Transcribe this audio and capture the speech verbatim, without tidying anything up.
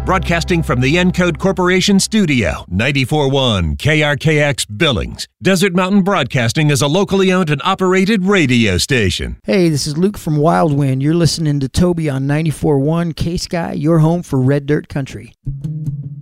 Broadcasting from the Encode Corporation studio, ninety-four point one K R K X Billings. Desert Mountain Broadcasting is a locally owned and operated radio station. Hey, this is Luke from Wild Wind. You're listening to Toby on ninety-four point one K-Sky, your home for Red Dirt Country.